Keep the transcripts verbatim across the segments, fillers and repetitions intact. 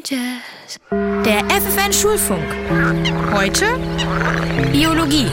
Jazz. Der F F N-Schulfunk. Heute Biologie.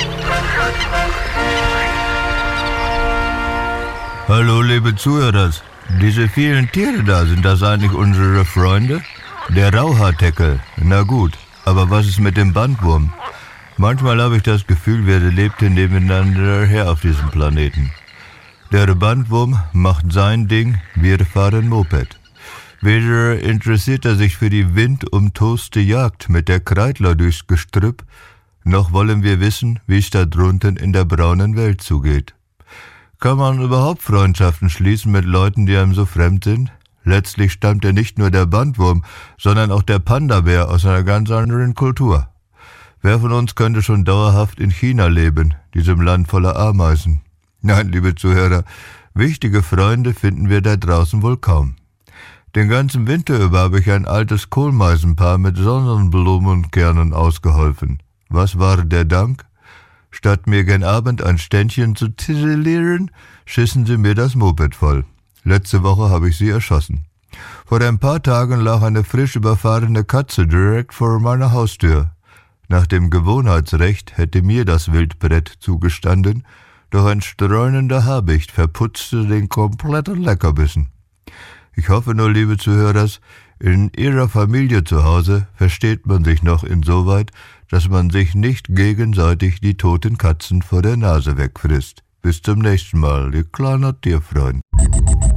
Hallo, liebe Zuhörer. Diese vielen Tiere da, sind das eigentlich unsere Freunde? Der Rauhaardeckel, na gut, aber was ist mit dem Bandwurm? Manchmal habe ich das Gefühl, wir lebten nebeneinander her auf diesem Planeten. Der Bandwurm macht sein Ding, wir fahren Moped. Weder interessiert er sich für die windumtoste Jagd mit der Kreidler durchs Gestrüpp, noch wollen wir wissen, wie es da drunten in der braunen Welt zugeht. Kann man überhaupt Freundschaften schließen mit Leuten, die einem so fremd sind? Letztlich stammt ja nicht nur der Bandwurm, sondern auch der Panda-Bär aus einer ganz anderen Kultur. Wer von uns könnte schon dauerhaft in China leben, diesem Land voller Ameisen? Nein, liebe Zuhörer, wichtige Freunde finden wir da draußen wohl kaum. Den ganzen Winter über habe ich ein altes Kohlmeisenpaar mit Sonnenblumenkernen ausgeholfen. Was war der Dank? Statt mir gen Abend ein Ständchen zu ziselieren, schissen sie mir das Moped voll. Letzte Woche habe ich sie erschossen. Vor ein paar Tagen lag eine frisch überfahrene Katze direkt vor meiner Haustür. Nach dem Gewohnheitsrecht hätte mir das Wildbrett zugestanden, doch ein streunender Habicht verputzte den kompletten Leckerbissen. Ich hoffe nur, liebe Zuhörer, in Ihrer Familie zu Hause versteht man sich noch insoweit, dass man sich nicht gegenseitig die toten Katzen vor der Nase wegfrisst. Bis zum nächsten Mal, ihr kleiner Tierfreund.